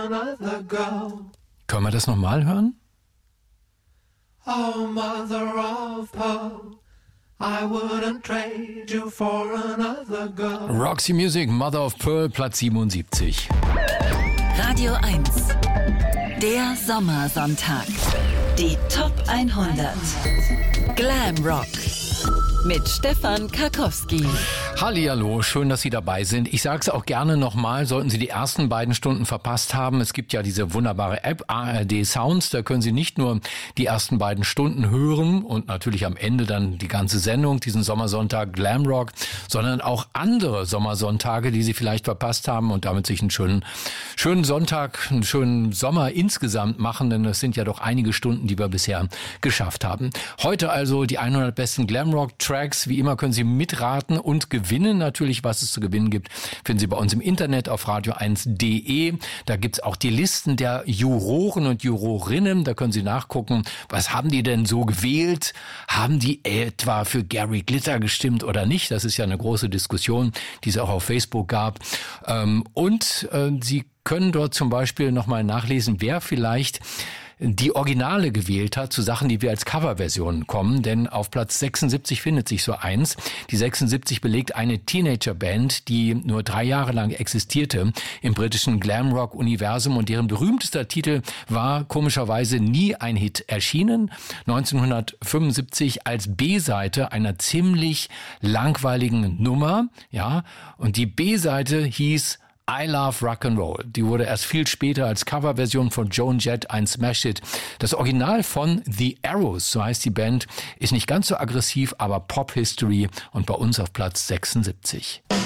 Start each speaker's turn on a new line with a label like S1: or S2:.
S1: Können wir das nochmal hören?
S2: Oh, mother of pearl, I wouldn't trade you for another girl.
S1: Roxy Music, Mother of Pearl, Platz 77.
S3: Radio 1, der Sommersonntag. Die Top 100. Glam Rock mit Stefan Karkowski.
S1: Hallihallo, schön, dass Sie dabei sind. Ich sage es auch gerne nochmal, sollten Sie die ersten beiden Stunden verpasst haben. Es gibt ja diese wunderbare App ARD Sounds, da können Sie nicht nur die ersten beiden Stunden hören und natürlich am Ende dann die ganze Sendung, diesen Sommersonntag Glamrock, sondern auch andere Sommersonntage, die Sie vielleicht verpasst haben und damit sich einen schönen Sonntag, einen schönen Sommer insgesamt machen, denn das sind ja doch einige Stunden, die wir bisher geschafft haben. Heute also die 100 besten Glamrock-Tracks. Wie immer können Sie mitraten und gewinnen. Natürlich, was es zu gewinnen gibt, finden Sie bei uns im Internet auf radio1.de. Da gibt's auch die Listen der Juroren und Jurorinnen. Da können Sie nachgucken, was haben die denn so gewählt? Haben die etwa für Gary Glitter gestimmt oder nicht? Das ist ja eine große Diskussion, die es auch auf Facebook gab. Und Sie können dort zum Beispiel nochmal nachlesen, wer vielleicht die Originale gewählt hat zu Sachen, die wir als Coverversionen kommen, denn auf Platz 76 findet sich so eins. Die 76 belegt eine Teenagerband, die nur 3 Jahre lang existierte im britischen Glamrock-Universum und deren berühmtester Titel war komischerweise nie ein Hit, erschienen 1975 als B-Seite einer ziemlich langweiligen Nummer, ja, und die B-Seite hieß I Love Rock'n'Roll. Die wurde erst viel später als Coverversion von Joan Jett ein Smash-Hit. Das Original von The Arrows, so heißt die Band, ist nicht ganz so aggressiv, aber Pop-History und bei uns auf Platz 76.